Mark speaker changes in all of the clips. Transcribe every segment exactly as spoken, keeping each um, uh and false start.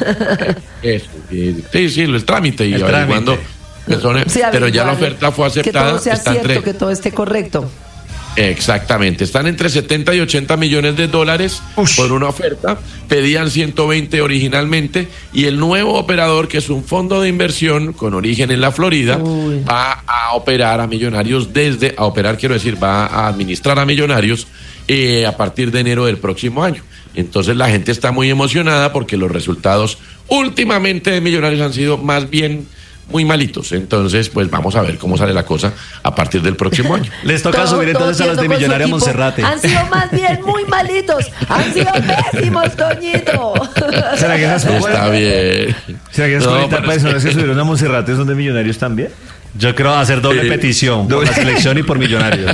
Speaker 1: Eso, sí, sí, el trámite y
Speaker 2: el
Speaker 1: averiguando.
Speaker 2: trámite.
Speaker 1: Sí, pero ya la oferta fue aceptada.
Speaker 3: Que todo sea
Speaker 1: está
Speaker 3: cierto,
Speaker 1: entre,
Speaker 3: que todo esté correcto.
Speaker 1: Exactamente, están entre setenta y ochenta millones de dólares Ush. por una oferta, pedían ciento veinte originalmente y el nuevo operador, que es un fondo de inversión con origen en la Florida, Uy. va a operar a Millonarios desde, a operar quiero decir, va a administrar a Millonarios eh, a partir de enero del próximo año. Entonces la gente está muy emocionada porque los resultados últimamente de Millonarios han sido más bien muy malitos, entonces pues vamos a ver cómo sale la cosa a partir del próximo año.
Speaker 2: Les toca todo, subir entonces a los de Millonario a Monserrate.
Speaker 3: Han sido más bien muy malitos, han sido pésimos, Toñito.
Speaker 2: ¿Será que esas
Speaker 1: está bien?
Speaker 2: ¿Será que esas no, cuarenta personas que subieron a Monserrate son de Millonarios también? Yo creo hacer doble sí. petición por la selección y por Millonarios.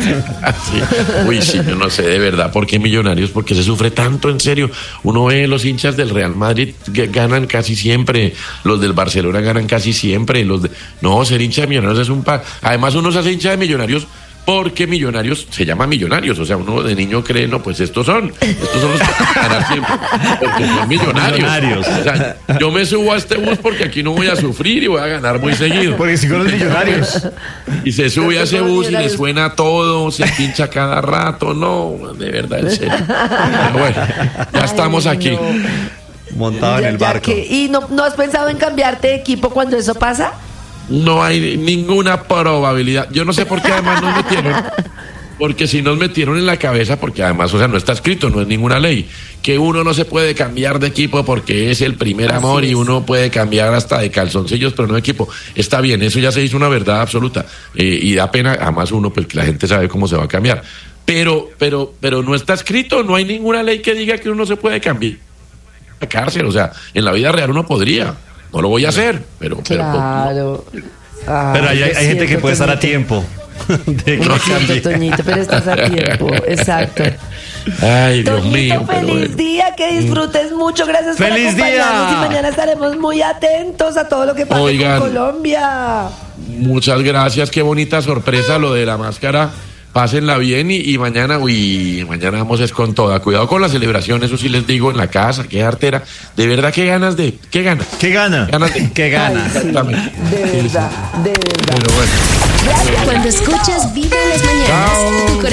Speaker 1: Sí. Uy, sí, yo no sé de verdad por qué Millonarios, porque se sufre tanto, en serio. Uno ve los hinchas del Real Madrid que ganan casi siempre, los del Barcelona ganan casi siempre, los de... No, ser hincha de Millonarios es un par. Además uno se hace hincha de Millonarios porque Millonarios se llama Millonarios, o sea, uno de niño cree, no, pues estos son, estos son los que van a ganar siempre, porque son millonarios. millonarios. O sea, yo me subo a este bus porque aquí no voy a sufrir y voy a ganar muy seguido.
Speaker 2: Porque si con los Millonarios.
Speaker 1: Y se sube a ese bus y le suena todo, se pincha cada rato, no, de verdad, en serio. Pero bueno, ya estamos aquí.
Speaker 3: Ay, no.
Speaker 2: Montado
Speaker 3: ya,
Speaker 2: en el barco.
Speaker 3: Que, ¿Y no, no has pensado en cambiarte de equipo cuando eso pasa?
Speaker 1: No hay ninguna probabilidad. Yo no sé por qué además nos metieron, porque si nos metieron en la cabeza, porque además, o sea, no está escrito, no es ninguna ley, que uno no se puede cambiar de equipo porque es el primer Así amor es. Y uno puede cambiar hasta de calzoncillos, pero no de equipo. Está bien, eso ya se hizo una verdad absoluta eh, y da pena, además uno, pues que la gente sabe cómo se va a cambiar. Pero, pero, pero no está escrito, no hay ninguna ley que diga que uno se puede cambiar a cárcel, o sea, en la vida real uno podría. No lo voy a hacer, pero...
Speaker 3: Claro.
Speaker 1: Pero,
Speaker 3: Ay,
Speaker 2: pero hay, hay gente que puede estar a tiempo.
Speaker 3: De que no siento, Toñito, pero estás a tiempo. Exacto.
Speaker 1: Ay, Dios
Speaker 3: Toñito,
Speaker 1: mío.
Speaker 3: feliz
Speaker 1: bueno.
Speaker 3: día, que disfrutes mucho. Gracias por
Speaker 2: ¡Feliz
Speaker 3: acompañarnos
Speaker 2: día!
Speaker 3: Y mañana estaremos muy atentos a todo lo que pasa
Speaker 1: Oigan,
Speaker 3: con Colombia.
Speaker 1: Muchas gracias, qué bonita sorpresa lo de la máscara. Pásenla bien y, y mañana, uy, mañana vamos es con toda. Cuidado con la celebración, eso sí les digo, en la casa, qué artera. De verdad, qué ganas de, qué ganas.
Speaker 2: ¿Qué gana?
Speaker 1: Ganas de,
Speaker 2: ¿Qué gana?
Speaker 3: Ay, sí, de verdad, de verdad.
Speaker 1: Pero bueno.
Speaker 4: Cuando escuchas Vibra en las mañanas, tu corazón